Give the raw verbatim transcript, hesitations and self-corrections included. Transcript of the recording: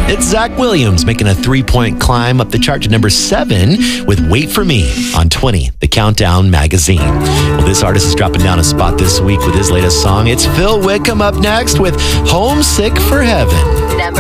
It's Zach Williams making a three-point climb up the chart to number seven with Wait For Me on twenty, the Countdown magazine. Well, this artist is dropping down a spot this week with his latest song. It's Phil Wickham up next with Homesick for Heaven.